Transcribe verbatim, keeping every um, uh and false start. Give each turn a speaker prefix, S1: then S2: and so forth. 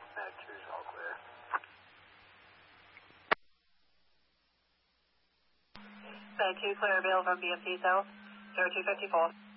S1: Med two's all clear.
S2: Med two clear, available from B M T South, zero two fifty-four.